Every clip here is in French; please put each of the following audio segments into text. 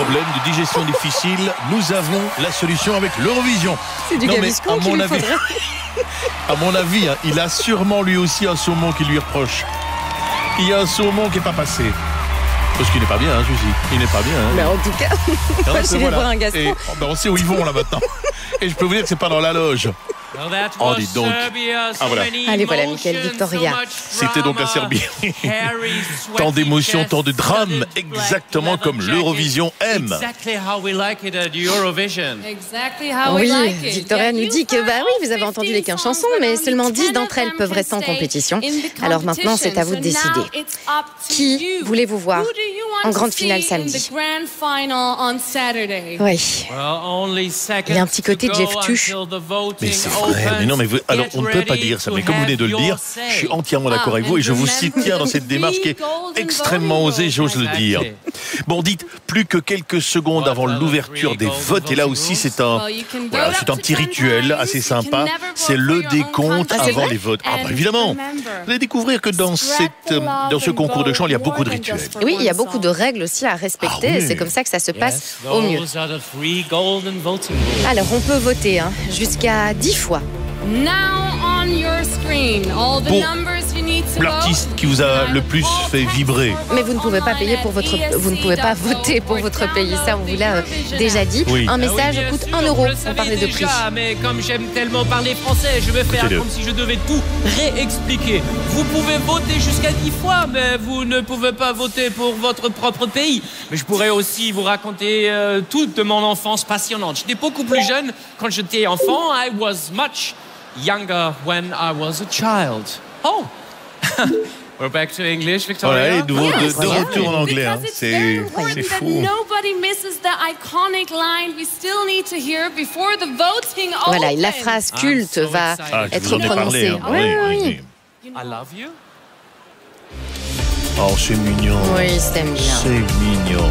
problèmes de digestion difficile, nous avons la solution avec l'Eurovision. C'est du Gaviscon qu'il lui faudrait. À mon avis, il a sûrement lui aussi un saumon qui lui reproche. Il y a un saumon qui n'est pas passé. Parce qu'il n'est pas bien, hein, Suzy. Il n'est pas bien. Hein. Mais en tout cas, pas chez les bras un gastro. Et, on sait où ils vont là maintenant. Et je peux vous dire que c'est pas dans la loge. Oh, dites donc. Ah, voilà. Allez, voilà, Michael Victoria. C'était donc la Serbie. Tant d'émotions, tant de drames, exactement comme l'Eurovision aime. Oui, Victoria nous dit que, oui, vous avez entendu les 15 chansons, mais seulement 10 d'entre elles peuvent rester en compétition. Alors maintenant, c'est à vous de décider. Qui voulez-vous voir en grande finale samedi? Oui. Il y a un petit côté Jeff Tuch. Mais c'est vrai. Mais non, mais alors on ne peut pas dire ça. Mais comme vous venez de le dire, je suis entièrement d'accord avec vous et je vous soutiens dans cette démarche qui est extrêmement osée, j'ose le dire. Bon, dites, plus que quelques secondes avant l'ouverture des votes, et là aussi c'est un petit rituel assez sympa. C'est le décompte avant les votes. Ah bah évidemment. Vous allez découvrir que dans ce concours de chant, il y a beaucoup de rituels. Oui, il y a beaucoup de règles aussi à respecter. Oui. C'est comme ça que ça se passe au mieux. Alors, on peut voter jusqu'à 10 fois. Pour l'artiste qui vous a le plus fait vibrer. Mais vous ne pouvez pas vous ne pouvez pas voter pour votre pays. Ça, on vous l'a déjà dit. Oui. Un message coûte 1 euro. On parlait de prix. Mais comme j'aime tellement parler français, je vais faire comme si je devais tout réexpliquer. Vous pouvez voter jusqu'à 10 fois, mais vous ne pouvez pas voter pour votre propre pays. Mais je pourrais aussi vous raconter toute de mon enfance passionnante. J'étais beaucoup plus jeune quand j'étais enfant. I was much younger when I was a child. Oh! We're back to English, Victoria. Voilà, de retour en anglais. C'est fou. Voilà, la phrase culte va être prononcée. Oui. I love you. Oh, c'est mignon. Oui, c'est mignon. C'est mignon.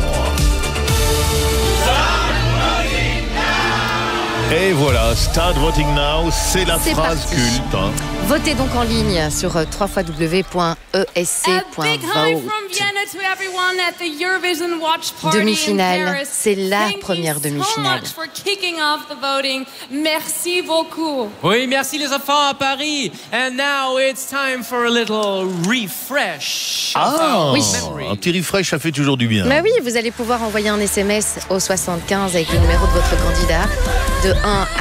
Et voilà, Start Voting Now, c'est la phrase culte. Votez donc en ligne sur www.esc.vote. Demi-finale, c'est la première demi-finale. Merci beaucoup. Oui, merci les enfants à Paris. And now it's time for a little refresh. Oui. Un petit refresh, ça fait toujours du bien. Mais oui, vous allez pouvoir envoyer un SMS au 75 avec le numéro de votre candidat de 1 à